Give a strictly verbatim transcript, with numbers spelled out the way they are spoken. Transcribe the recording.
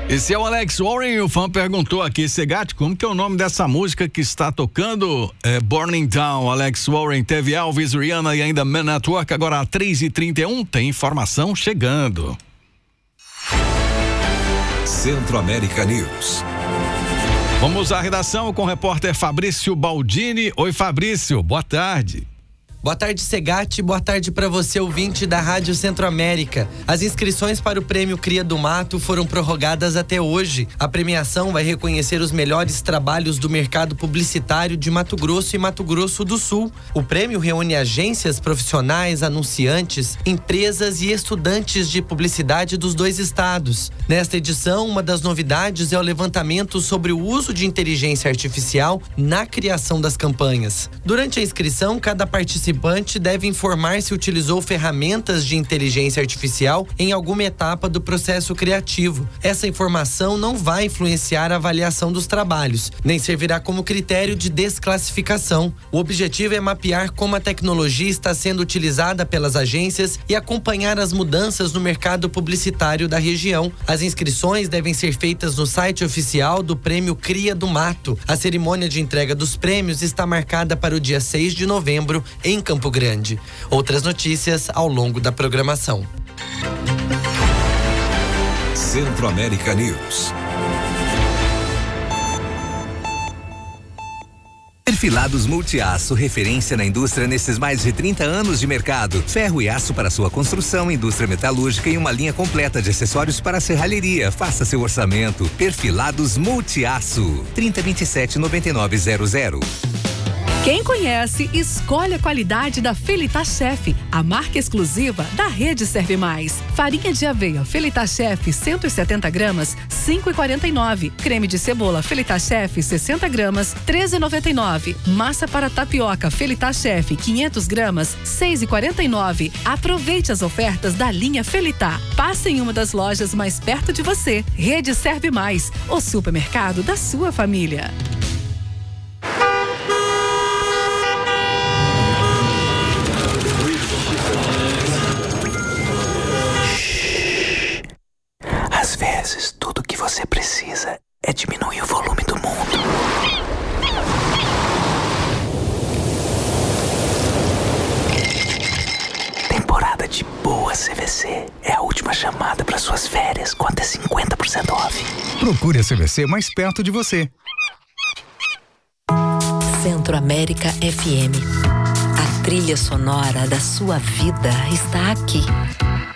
Esse é o Alex Warren. O fã perguntou aqui, Segatti, como que é o nome dessa música que está tocando? É Burning Down. Alex Warren, teve Elvis, Rihanna e ainda Man at Work. Agora às três e trinta e um tem informação chegando. Centro-América News. Vamos à redação com o repórter Fabrício Baldini. Oi, Fabrício, boa tarde. Boa tarde, Segatti. Boa tarde para você, ouvinte da Rádio Centro-América. As inscrições para o Prêmio Cria do Mato foram prorrogadas até hoje. A premiação vai reconhecer os melhores trabalhos do mercado publicitário de Mato Grosso e Mato Grosso do Sul. O prêmio reúne agências, profissionais, anunciantes, empresas e estudantes de publicidade dos dois estados. Nesta edição, uma das novidades é o levantamento sobre o uso de inteligência artificial na criação das campanhas. Durante a inscrição, cada participante participante deve informar se utilizou ferramentas de inteligência artificial em alguma etapa do processo criativo. Essa informação não vai influenciar a avaliação dos trabalhos, nem servirá como critério de desclassificação. O objetivo é mapear como a tecnologia está sendo utilizada pelas agências e acompanhar as mudanças no mercado publicitário da região. As inscrições devem ser feitas no site oficial do Prêmio Cria do Mato. A cerimônia de entrega dos prêmios está marcada para o dia seis de novembro, em Campo Grande. Outras notícias ao longo da programação. Centro-América News. Perfilados Multiaço, referência na indústria nesses mais de trinta anos de mercado. Ferro e aço para sua construção, indústria metalúrgica e uma linha completa de acessórios para a serralheria. Faça seu orçamento. Perfilados Multiaço. trinta, vinte e sete, noventa e nove zero zero. Quem conhece, escolhe a qualidade da Felitachef, a marca exclusiva da Rede Serve Mais. Farinha de aveia Felitachef cento e setenta gramas, cinco e quarenta e nove. Creme de cebola Felitachef sessenta gramas, treze e noventa e nove. Massa para tapioca Felitachef quinhentas gramas, seis e quarenta e nove. Aproveite as ofertas da linha Felitá. Passe em uma das lojas mais perto de você. Rede Serve Mais, o supermercado da sua família. Às vezes, tudo que você precisa é diminuir o volume do mundo. Temporada de boa C V C. É a última chamada para suas férias com até cinquenta por cento off. Procure a C V C mais perto de você. Centro-América F M. A trilha sonora da sua vida está aqui.